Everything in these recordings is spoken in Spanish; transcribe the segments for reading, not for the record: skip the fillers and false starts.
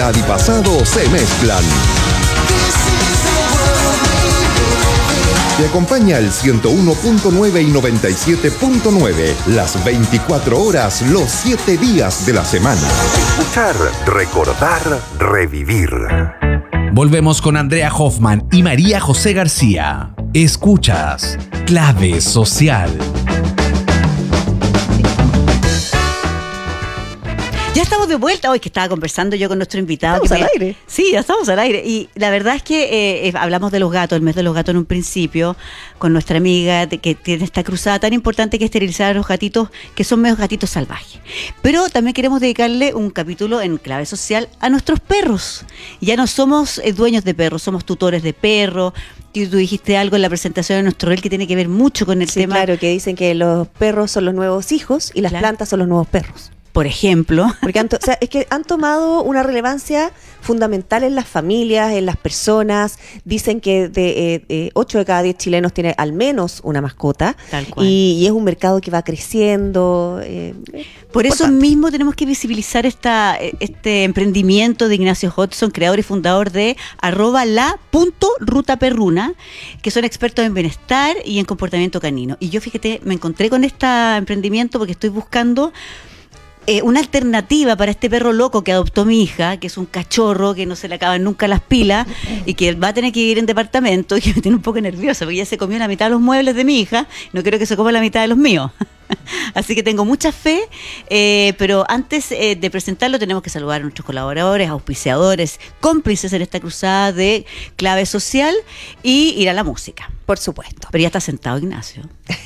actualidad y pasado se mezclan. Te acompaña el 101.9 y 97.9, las 24 horas, los 7 días de la semana. Escuchar, recordar, revivir. Volvemos con Andrea Hoffman y María José García. Escuchas Clave Social. Ya estamos de vuelta. Hoy que estaba conversando yo con nuestro invitado. ¿Estamos al aire? Sí, ya estamos al aire. Y la verdad es que hablamos de los gatos, el mes de los gatos en un principio, con nuestra amiga que tiene esta cruzada tan importante que es esterilizar a los gatitos, que son medios gatitos salvajes. Pero también queremos dedicarle un capítulo en Clave Social a nuestros perros. Ya no somos dueños de perros, somos tutores de perros. Tú dijiste algo en la presentación de nuestro reel que tiene que ver mucho con el tema. Claro, que dicen que los perros son los nuevos hijos y las plantas son los nuevos perros. Por ejemplo. Porque es que han tomado una relevancia fundamental en las familias, en las personas. Dicen que de 8 de cada 10 chilenos tiene al menos una mascota. Tal cual. Y es un mercado que va creciendo. Por eso mismo tenemos que visibilizar este emprendimiento de Ignacio Hodgson, creador y fundador de @la.rutaperruna, que son expertos en bienestar y en comportamiento canino. Y yo, fíjate, me encontré con este emprendimiento porque estoy buscando una alternativa para este perro loco que adoptó mi hija, que es un cachorro que no se le acaban nunca las pilas y que va a tener que vivir en departamento, y que me tiene un poco nerviosa porque ya se comió la mitad de los muebles de mi hija, no quiero que se coma la mitad de los míos. Así que tengo mucha fe, pero antes de presentarlo tenemos que saludar a nuestros colaboradores, auspiciadores, cómplices en esta cruzada de Clave Social y ir a la música. Por supuesto. Pero ya está sentado Ignacio.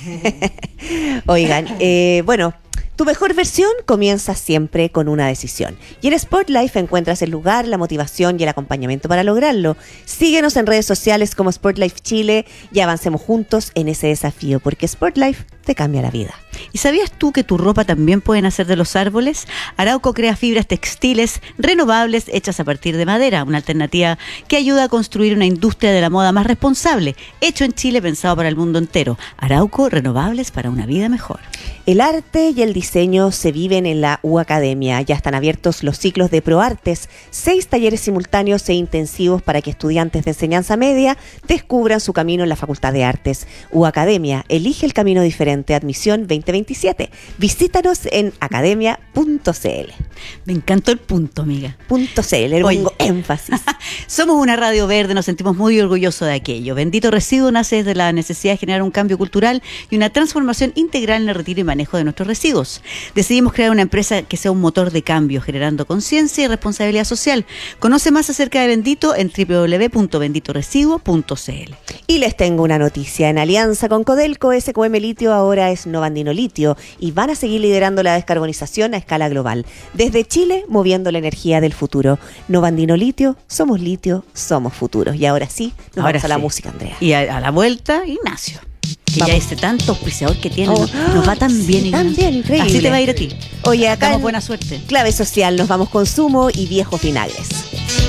Oigan, bueno, tu mejor versión comienza siempre con una decisión. Y en Sport Life encuentras el lugar, la motivación y el acompañamiento para lograrlo. Síguenos en redes sociales como Sport Life Chile y avancemos juntos en ese desafío, porque Sport Life te cambia la vida. ¿Y sabías tú que tu ropa también puede nacer de los árboles? Arauco crea fibras textiles renovables hechas a partir de madera, una alternativa que ayuda a construir una industria de la moda más responsable, hecho en Chile, pensado para el mundo entero. Arauco, renovables para una vida mejor. El arte y el diseño se viven en la U Academia. Ya están abiertos los ciclos de ProArtes, 6 talleres simultáneos e intensivos para que estudiantes de enseñanza media descubran su camino en la Facultad de Artes. U Academia, elige el camino diferente. Admisión 2027. Visítanos en academia.cl. Me encantó el punto, amiga. .cl, le pongo énfasis. Somos una radio verde, nos sentimos muy orgullosos de aquello. Bendito Residuo nace desde la necesidad de generar un cambio cultural y una transformación integral en el retiro y manejo de nuestros residuos. Decidimos crear una empresa que sea un motor de cambio, generando conciencia y responsabilidad social. Conoce más acerca de Bendito en www.benditoresiduo.cl. Y les tengo una noticia. En alianza con Codelco, SQM Litio ahora es Novandino Litio y van a seguir liderando la descarbonización a escala global. Desde Chile, moviendo la energía del futuro. Novandino Litio, somos futuros. Y ahora sí, vamos a la música, Andrea. Y a la vuelta, Ignacio. Que vamos. Ya ese tanto auspiciador que tiene, nos va tan bien, Ignacio. Tan bien, increíble. Así te va a ir a ti. Oye, acá damos buena suerte. Clave Social, nos vamos con Sumo y Viejos Vinagres.